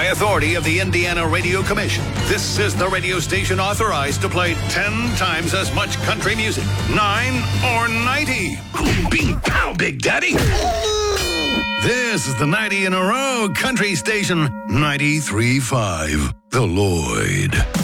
By authority of the Indiana Radio Commission, this is the radio station authorized to play 10 times as much country music. 9 or 90. Bing, pow, Big Daddy. This is the 90 in a row country station, 93.5, The Lloyd.